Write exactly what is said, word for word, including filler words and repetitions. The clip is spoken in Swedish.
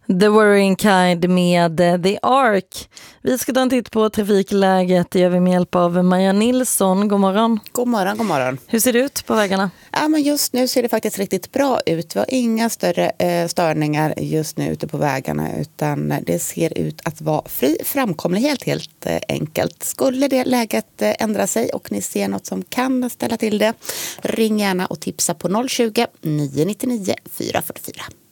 The Worrying Kind med The Ark. Vi ska ta en titt på trafikläget. Det gör vi med hjälp av Maja Nilsson. God morgon. God morgon, god morgon. Hur ser det ut på vägarna? Ja, men just nu ser det faktiskt riktigt bra ut. Vi har inga större eh, störningar just nu ute på vägarna, utan det ser ut att vara fri framkomlighet helt eh, enkelt. Skulle det läget eh, ändra sig och ni ser något som kan ställa till det, ring gärna och tipsa på noll tjugo, nio nio nio, fyra fyra fyra.